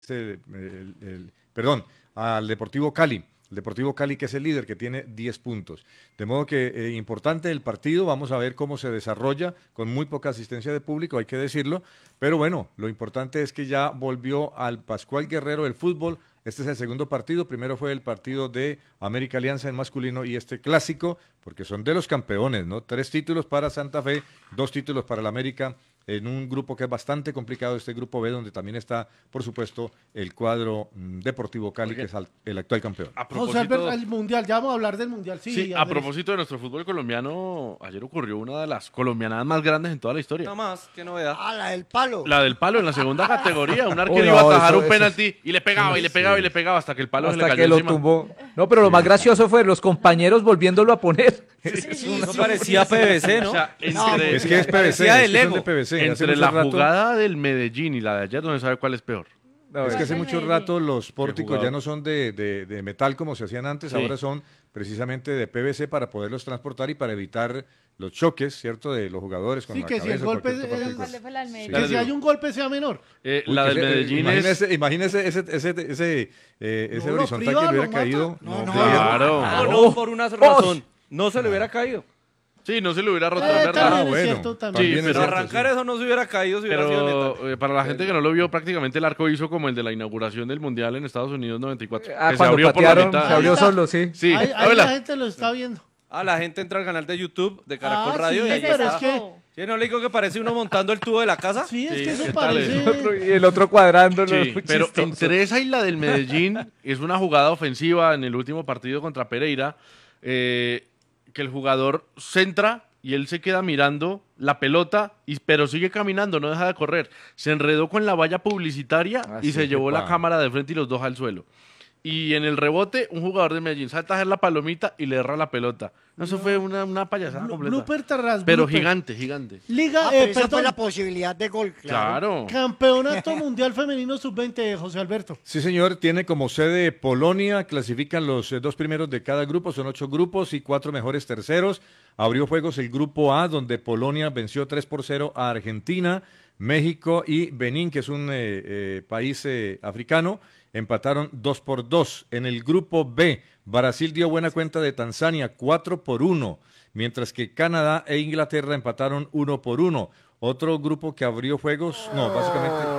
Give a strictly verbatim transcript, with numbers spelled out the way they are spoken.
el, el, el, perdón, al Deportivo Cali. El Deportivo Cali, que es el líder, que tiene diez puntos. De modo que eh, importante el partido, vamos a ver cómo se desarrolla, con muy poca asistencia de público, hay que decirlo, pero bueno, lo importante es que ya volvió al Pascual Guerrero el fútbol. Este es el segundo partido, primero fue el partido de América Alianza en masculino y este clásico, porque son de los campeones, ¿no? Tres títulos para Santa Fe, dos títulos para el América, en un grupo que es bastante complicado, este grupo B, donde también está, por supuesto, el cuadro mm, Deportivo Cali, Oiga, que es al, el actual campeón. A José Alberto, propósito, el mundial, ya vamos a hablar del mundial, sí. sí, a Andrés. propósito de nuestro fútbol colombiano, ayer ocurrió una de las colombianadas más grandes en toda la historia. Nada más, qué novedad. Ah, la del palo. La del palo en la segunda categoría. Un arquero Uy, iba a no, atajar eso- un eso- penalti y le pegaba y le pegaba y le pegaba hasta que el palo se le Hasta cayó que lo encima. tumbó. No, pero lo más gracioso fue los compañeros volviéndolo a poner. Eso parecía P V C, ¿no? O sea, No, entre, Es que es P V C, Parecía es de que son Lego. de P V C. Hace entre mucho la rato- jugada del Medellín y la de ayer, no se sabe cuál es peor. No, es que hace Pues, mucho Medellín. rato los pórticos jugador. ya no son de, de- de metal como se hacían antes, Sí. ahora son precisamente de P V C para poderlos transportar y para evitar los choques, ¿cierto?, de los jugadores con Sí, la que si el cabeza, golpe cualquier es- parte del ¿Cuál cuerpo. fue la del Medellín? Dale, Que si digo. hay un golpe sea menor. Eh, Uy, la que del ese- Medellín es... imagínese, imagínese ese, ese, ese, eh, ese No, lo horizontal priva, que le lo hubiera mata. caído. No, no, Claro. No, no, por una razón. No se le hubiera caído. Sí, no se le hubiera roto, Eh, es verdad. también Ah, es bueno, cierto, también. Sí, también es pero Pero cierto, arrancar sí. eso no se hubiera caído si hubiera sido letal. Pero eh, para la gente que no lo vio, prácticamente el arco hizo como el de la inauguración del Mundial en Estados Unidos noventa y cuatro. Ah, que se cuando abrió por la patearon, mitad. se abrió Ahí está. solo, sí. Sí, Ahí, ahí háblala. la gente lo está viendo. Ah, la gente entra al canal de YouTube de Caracol Ah, Radio sí, y ahí pero está. es que- ¿Sí, no le digo que parece uno montando el tubo de la casa? Sí, es Sí, que eso ¿qué tal parece. eso? Y el otro cuadrándolo. Sí, muy pero chistoso. entre esa y la del Medellín es una jugada ofensiva en el último partido contra Pereira, eh, que el jugador centra y él se queda mirando la pelota, y, pero sigue caminando, no deja de correr. Se enredó con la valla publicitaria Ah, y sí, se llevó qué la pa. cámara de frente y los dos al suelo. Y en el rebote, un jugador de Medellín salta a hacer la palomita y le erra la pelota. No, eso fue una, una payasada Blu- completa. Blooper tras Pero blooper. gigante, gigante. Liga, Ah, eh, pero esa fue perdón, la posibilidad de gol. Claro. Campeonato Mundial Femenino sub veinte, José Alberto. Sí, señor, tiene como sede Polonia, clasifican los eh, dos primeros de cada grupo, son ocho grupos y cuatro mejores terceros. Abrió juegos el grupo A, donde Polonia venció tres por cero a Argentina, México y Benín, que es un eh, eh, país eh, africano, empataron dos por dos. En el grupo B, Brasil dio buena cuenta de Tanzania, cuatro por uno, mientras que Canadá e Inglaterra empataron uno por uno. Otro grupo que abrió juegos, no, básicamente